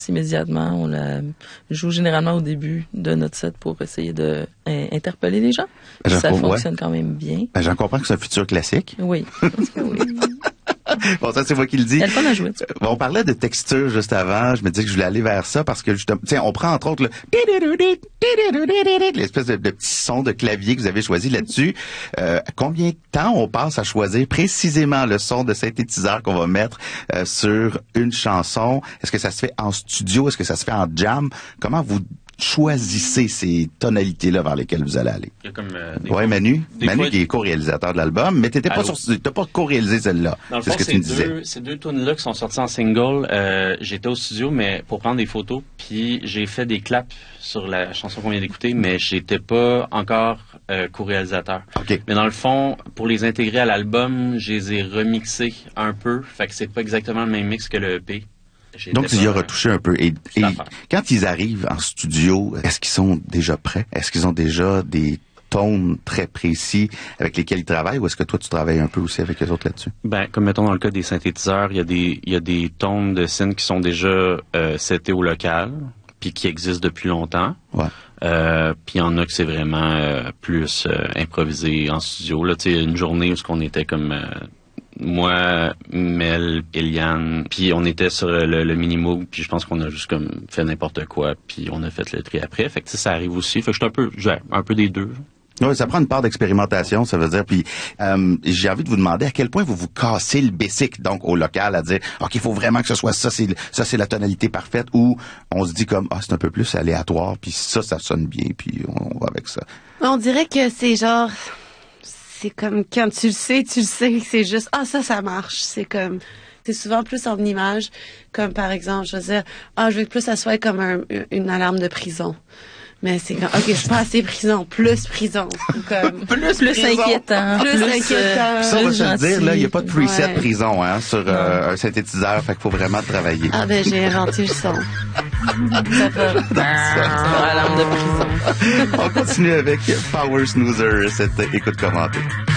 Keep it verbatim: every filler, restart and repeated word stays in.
immédiatement. On la joue généralement au début de notre set pour essayer de euh, interpeller les gens. Ben, ça comprends, fonctionne ouais. quand même bien. Ben, j'en comprends que c'est un futur classique. Oui, je pense que oui. Bon, ça, c'est moi qui le dis. Il y a le fun à jouer. Tu On parlait de texture juste avant. Je me disais que je voulais aller vers ça parce que, justement, tiens, on prend entre autres le l'espèce de, de petit son de clavier que vous avez choisi là-dessus. Euh, combien de temps on passe à choisir précisément le son de synthétiseur qu'on va mettre euh, sur une chanson? Est-ce que ça se fait en studio? Est-ce que ça se fait en jam? Comment vous choisissez ces tonalités-là vers lesquelles vous allez aller? Il y a comme, euh, des Ouais, fois- Manu. des Manu fois- qui est co-réalisateur de l'album, mais t'étais pas Allô? sur, t'as pas co-réalisé celle-là. Dans le C'est fond, ce que ces tu me disais. deux, ces deux tunes-là qui sont sorties en single, euh, j'étais au studio, mais pour prendre des photos, puis j'ai fait des claps sur la chanson qu'on vient d'écouter, mais j'étais pas encore euh, co-réalisateur. OK. Mais dans le fond, pour les intégrer à l'album, je les ai remixés un peu, fait que c'est pas exactement le même mix que le E P. J'étais Donc, tu y pas- as retouché un peu. Et, et l'affaire. quand ils arrivent en studio, est-ce qu'ils sont déjà prêts? Est-ce qu'ils ont déjà des tones très précis avec lesquels ils travaillent ou est-ce que toi, tu travailles un peu aussi avec les autres là-dessus? Ben, comme mettons dans le cas des synthétiseurs, il y a des, il y a des tones de synth qui sont déjà euh, setés au local, puis qui existent depuis longtemps. Ouais. Euh, puis il y en a que c'est vraiment euh, plus euh, improvisé en studio. Là, tu sais, une journée où ce qu'on était comme euh, moi, Mel, Eliane, puis on était sur le, le mini-moog, puis je pense qu'on a juste comme fait n'importe quoi, puis on a fait le tri après. Fait que tu sais, ça arrive aussi. Fait que je suis un peu, j'ai un peu des deux. Oui, ça prend une part d'expérimentation, ça veut dire. Puis euh, j'ai envie de vous demander à quel point vous vous cassez le basic, donc au local, à dire ok, il faut vraiment que ce soit ça, c'est ça, c'est la tonalité parfaite, ou on se dit comme ah c'est un peu plus aléatoire, puis ça, ça sonne bien, puis on va avec ça. On dirait que c'est genre, c'est comme quand tu le sais, tu le sais, c'est juste ah ça, ça marche. C'est comme, c'est souvent plus en image, comme par exemple, je veux dire ah je veux que plus ça soit comme un, une alarme de prison. Mais c'est comme, ok, je suis pas assez prison, plus prison. Ou comme, plus, plus inquiétant. plus plus, inquiétant. euh, Ça, on va plus se le dire, gentil. là, il n'y a pas de preset Ouais. prison hein, sur euh, un synthétiseur, fait qu'il faut vraiment travailler. Ah ben j'ai inventé le son. Ça va. Alarme de prison. On continue avec Power Snoozer, cette écoute commentée.